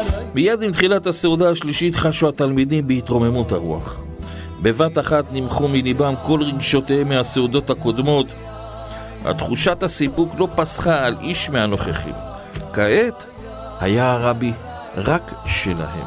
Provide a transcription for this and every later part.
מיד עם תחילת הסעודה השלישית חשו התלמידים בהתרוממות הרוח. בבת אחת נמחו מליבם כל רגשותיהם מהסעודות הקודמות. התחושת הסיפוק לא פסחה על איש מהנוכחים. כעת היה הרבי רק שלהם.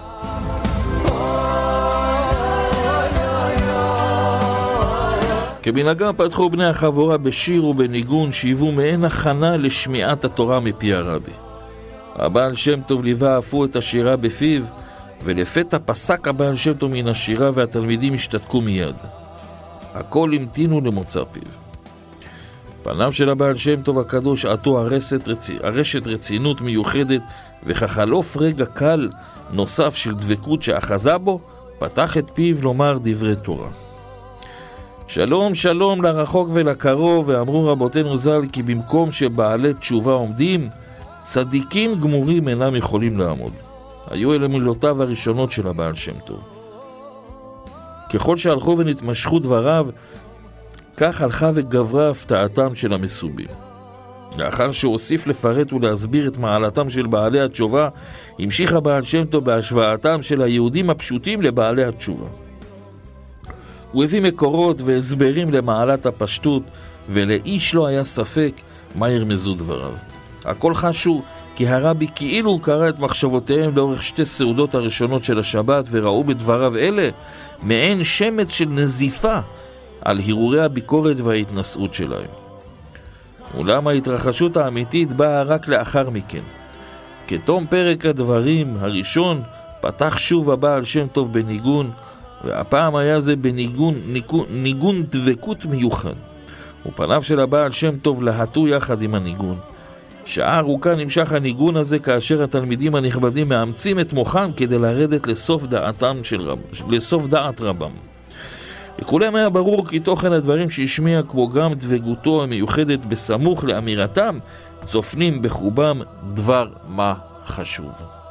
כמנהגם פתחו בני החבורה בשיר ובניגון שהיוו מעין הכנה לשמיעת התורה מפי הרבי. הבעל שם טוב ליווה אף הוא את השירה בפיו, ולפתע פסק הבעל שם טוב מן השירה והתלמידים השתתקו מיד. הכל המתינו למוצא פיו. פניו של הבעל שם טוב הקדוש עטו הרשת רצינות מיוחדת, וכחלוף רגע קל נוסף של דבקות שאחזה בו, פתח את פיו לומר דברי תורה. שלום שלום לרחוק ולקרוב, ואמרו רבותינו ז"ל כי במקום שבעלי תשובה עומדים, צדיקים גמורים אינם יכולים לעמוד. היו אלה מילותיו הראשונות של הבעל שם טוב. ככל שהלכו ונתמשכו דבריו, כך הלכה וגברה הפתעתם של המסובים. לאחר שהוסיף לפרט ולהסביר את מעלתם של בעלי התשובה, המשיך הבעל שם טוב בהשוואתם של היהודים הפשוטים לבעלי התשובה. הוא הביא מקורות והסברים למעלת הפשטות, ולאיש לא היה ספק מה ירמזו דבריו. הכל חשו כי הרבי כאילו הוא קרא את מחשבותיהם לאורך שתי סעודות הראשונות של השבת, וראו בדבריו אלה מעין שמץ של נזיפה על הרהורי הביקורת וההתנשאות שלהם. אולם ההתרחשות האמיתית באה רק לאחר מכן. כתום פרק הדברים הראשון פתח שוב הבעל שם טוב בניגון, והפעם היה זה בניגון דבקות מיוחד. ופניו של הבעל שם טוב להטו יחד עם הניגון. שעה ארוכה נמשך הניגון הזה, כאשר התלמידים הנכבדים מאמצים את מוחם כדי לרדת לסוף דעת רבם. לכולם היה ברור כי תוכן הדברים שהשמיע, כמו גם דבקותו המיוחדת בסמוך לאמירתם, צופנים בחובם דבר מה חשוב.